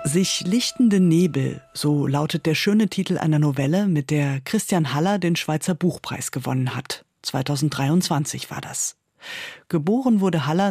Sich lichtende Nebel, so lautet der schöne Titel einer Novelle, mit der Christian Haller den Schweizer Buchpreis gewonnen hat. 2023 war das. Geboren wurde Haller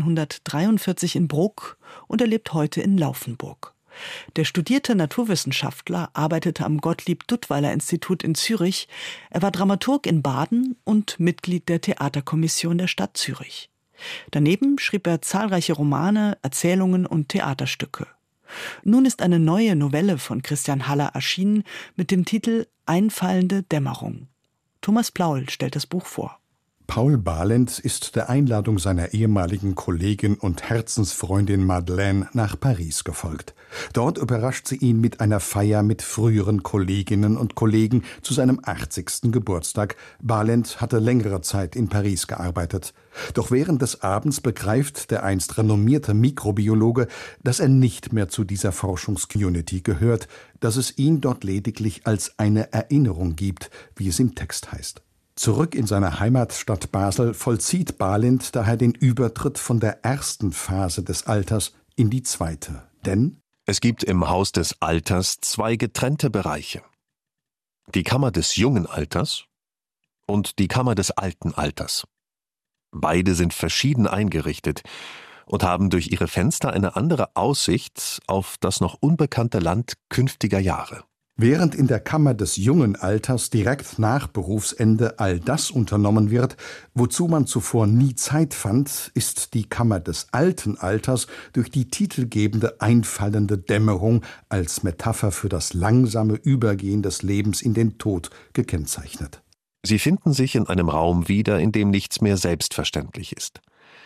1943 in Brugg und er lebt heute in Laufenburg. Der studierte Naturwissenschaftler arbeitete am Gottlieb-Duttweiler-Institut in Zürich. Er war Dramaturg in Baden und Mitglied der Theaterkommission der Stadt Zürich. Daneben schrieb er zahlreiche Romane, Erzählungen und Theaterstücke. Nun ist eine neue Novelle von Christian Haller erschienen mit dem Titel Einfallende Dämmerung. Thomas Plaul stellt das Buch vor. Paul Balint ist der Einladung seiner ehemaligen Kollegin und Herzensfreundin Madeleine nach Paris gefolgt. Dort überrascht sie ihn mit einer Feier mit früheren Kolleginnen und Kollegen zu seinem 80. Geburtstag. Balint hatte längere Zeit in Paris gearbeitet. Doch während des Abends begreift der einst renommierte Mikrobiologe, dass er nicht mehr zu dieser Forschungscommunity gehört, dass es ihn dort lediglich als eine Erinnerung gibt, wie es im Text heißt. Zurück in seiner Heimatstadt Basel vollzieht Balint daher den Übertritt von der ersten Phase des Alters in die zweite. Denn es gibt im Haus des Alters zwei getrennte Bereiche. Die Kammer des jungen Alters und die Kammer des alten Alters. Beide sind verschieden eingerichtet und haben durch ihre Fenster eine andere Aussicht auf das noch unbekannte Land künftiger Jahre. Während in der Kammer des jungen Alters direkt nach Berufsende all das unternommen wird, wozu man zuvor nie Zeit fand, ist die Kammer des alten Alters durch die titelgebende einfallende Dämmerung als Metapher für das langsame Übergehen des Lebens in den Tod gekennzeichnet. Sie finden sich in einem Raum wieder, in dem nichts mehr selbstverständlich ist.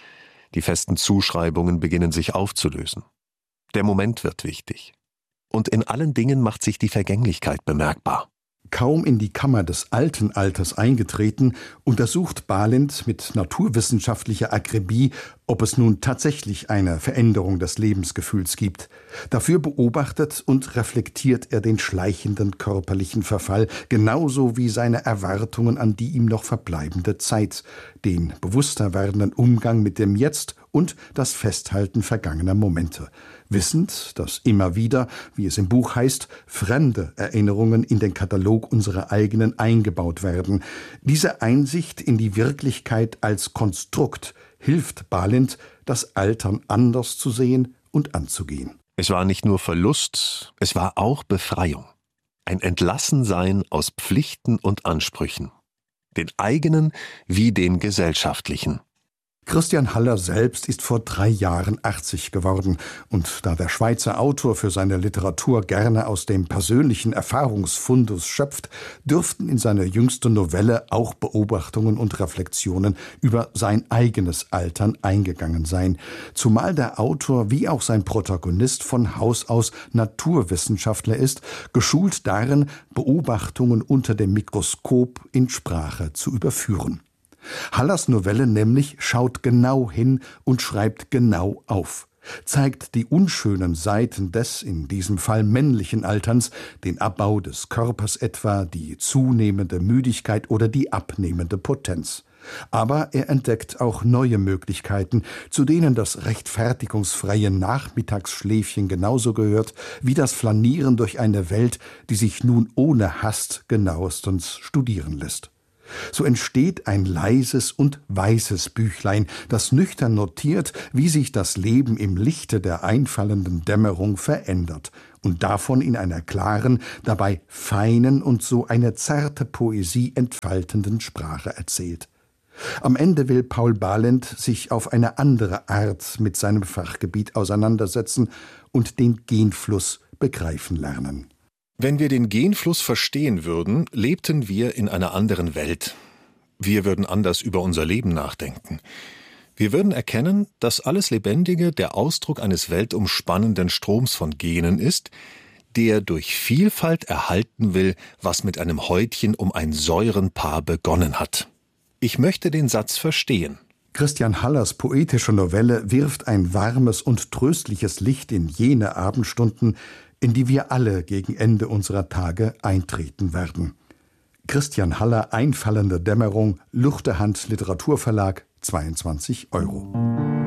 Die festen Zuschreibungen beginnen sich aufzulösen. Der Moment wird wichtig. Und in allen Dingen macht sich die Vergänglichkeit bemerkbar. Kaum in die Kammer des alten Alters eingetreten, untersucht Balint mit naturwissenschaftlicher Akribie, ob es nun tatsächlich eine Veränderung des Lebensgefühls gibt. Dafür beobachtet und reflektiert er den schleichenden körperlichen Verfall, genauso wie seine Erwartungen an die ihm noch verbleibende Zeit, den bewusster werdenden Umgang mit dem Jetzt und das Festhalten vergangener Momente. Wissend, dass immer wieder, wie es im Buch heißt, fremde Erinnerungen in den Katalog unserer eigenen eingebaut werden. Diese Einsicht in die Wirklichkeit als Konstrukt hilft Balint, das Altern anders zu sehen und anzugehen. Es war nicht nur Verlust, es war auch Befreiung. Ein Entlassensein aus Pflichten und Ansprüchen. Den eigenen wie den gesellschaftlichen. Christian Haller selbst ist vor 3 Jahren 80 geworden. Und da der Schweizer Autor für seine Literatur gerne aus dem persönlichen Erfahrungsfundus schöpft, dürften in seiner jüngsten Novelle auch Beobachtungen und Reflexionen über sein eigenes Altern eingegangen sein. Zumal der Autor wie auch sein Protagonist von Haus aus Naturwissenschaftler ist, geschult darin, Beobachtungen unter dem Mikroskop in Sprache zu überführen. Hallers Novelle nämlich schaut genau hin und schreibt genau auf, zeigt die unschönen Seiten des, in diesem Fall männlichen Alterns, den Abbau des Körpers etwa, die zunehmende Müdigkeit oder die abnehmende Potenz. Aber er entdeckt auch neue Möglichkeiten, zu denen das rechtfertigungsfreie Nachmittagsschläfchen genauso gehört wie das Flanieren durch eine Welt, die sich nun ohne Hast genauestens studieren lässt. So entsteht ein leises und weißes Büchlein, das nüchtern notiert, wie sich das Leben im Lichte der einfallenden Dämmerung verändert und davon in einer klaren, dabei feinen und so eine zarte Poesie entfaltenden Sprache erzählt. Am Ende will Paul Balint sich auf eine andere Art mit seinem Fachgebiet auseinandersetzen und den Genfluss begreifen lernen. Wenn wir den Genfluss verstehen würden, lebten wir in einer anderen Welt. Wir würden anders über unser Leben nachdenken. Wir würden erkennen, dass alles Lebendige der Ausdruck eines weltumspannenden Stroms von Genen ist, der durch Vielfalt erhalten will, was mit einem Häutchen um ein Säurenpaar begonnen hat. Ich möchte den Satz verstehen. Christian Hallers poetische Novelle wirft ein warmes und tröstliches Licht in jene Abendstunden, in die wir alle gegen Ende unserer Tage eintreten werden. Christian Haller, Einfallende Dämmerung, Luchterhand Literaturverlag, 22 €.